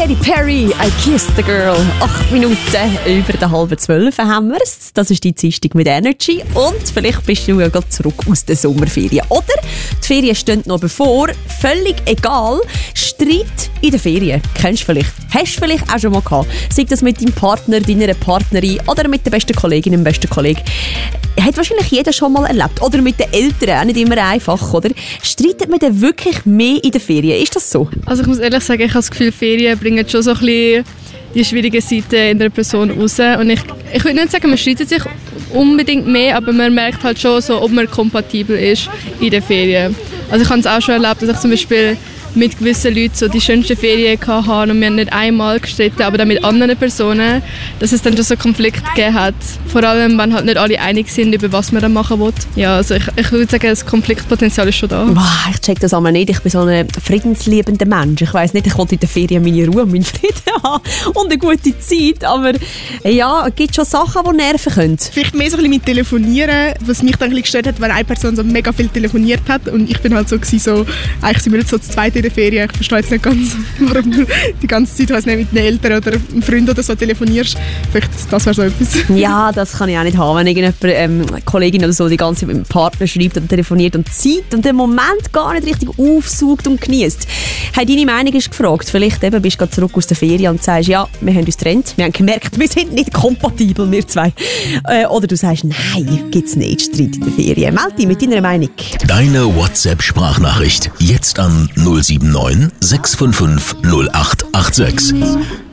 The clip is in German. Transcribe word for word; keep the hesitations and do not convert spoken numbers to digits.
Katy Perry, I Kissed the Girl. Acht Minuten über der halben zwölf haben wir es. Das ist die Dienstag mit Energy. Und vielleicht bist du ja gerade zurück aus der Sommerferien. Oder die Ferien stehen noch bevor. Völlig egal. Streit in den Ferien. Kennst du vielleicht? Hast du vielleicht auch schon mal gehabt. Sei das mit deinem Partner, deiner Partnerin oder mit der besten Kollegin, dem besten Kollegen. Hat wahrscheinlich jeder schon mal erlebt. Oder mit den Eltern, auch nicht immer einfach, oder? Streitet man denn wirklich mehr in den Ferien? Ist das so? Also ich muss ehrlich sagen, ich habe das Gefühl, Ferien bringen schon so ein bisschen die schwierigen Seiten in der Person raus. Und ich, ich würde nicht sagen, man streitet sich unbedingt mehr, aber man merkt halt schon so, ob man kompatibel ist in den Ferien. Also ich habe es auch schon erlebt, dass ich zum Beispiel mit gewissen Leuten so die schönsten Ferien hatte und wir haben nicht einmal gestritten, aber dann mit anderen Personen, dass es dann schon so Konflikte gegeben hat. Vor allem, wenn halt nicht alle einig sind, über was man dann machen will. Ja, also ich, ich würde sagen, das Konfliktpotenzial ist schon da. Wow, ich check das einmal nicht. Ich bin so ein friedensliebender Mensch. Ich weiss nicht, ich wollte in der Ferien meine Ruhe und meinen Frieden haben und eine gute Zeit. Aber ja, es gibt schon Sachen, die nerven können. Vielleicht mehr so ein bisschen mit Telefonieren, was mich dann ein bisschen gestört hat, wenn eine Person so mega viel telefoniert hat und ich bin halt so gewesen, so, eigentlich sind wir jetzt so zu zweit in der Ferien. Ich verstehe jetzt nicht ganz, warum du die ganze Zeit weiss nicht, mit den Eltern oder einem Freund oder so telefonierst. Vielleicht das wäre so etwas. Ja, das kann ich auch nicht haben, wenn irgendjemand, ähm, eine Kollegin oder so die ganze Zeit mit dem Partner schreibt oder telefoniert und Zeit und den Moment gar nicht richtig aufsaugt und genießt. Hey, deine Meinung ist gefragt. Vielleicht eben bist du gerade zurück aus der Ferien und sagst, ja, wir haben uns getrennt, wir haben gemerkt, wir sind nicht kompatibel, wir zwei. Äh, oder du sagst, nein, gibt's nicht, Streit in der Ferien. Meld dich mit deiner Meinung. Deine WhatsApp-Sprachnachricht jetzt an null sieben neun sechs fünf fünf null acht acht sechs.